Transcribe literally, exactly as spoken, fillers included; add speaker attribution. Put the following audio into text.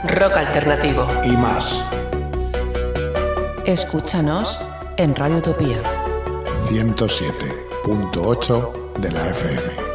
Speaker 1: rock alternativo
Speaker 2: y más.
Speaker 3: Escúchanos en Radio Utopía
Speaker 2: ciento siete punto ocho de la F M.